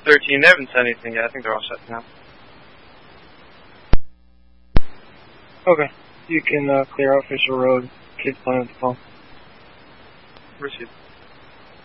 13, they haven't said anything yet. I think they're all set now. Okay. You can clear out Fisher Road. Kids playing at the phone. Received.